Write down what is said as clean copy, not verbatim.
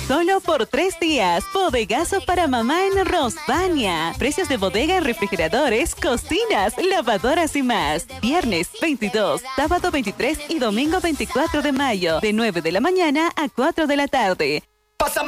Solo por 3 días. Bodegazo para mamá en Rosvania. Precios de bodega en refrigeradores, cocinas, lavadoras y más. Viernes 22, sábado 23 y domingo 24 de mayo. De 9 de la mañana a 4 de la tarde.